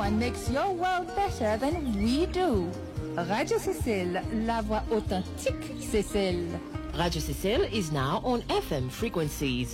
one makes your world better than we do. Radio Cécile, la voix authentique Cécile. Radio Cécile is now on FM frequencies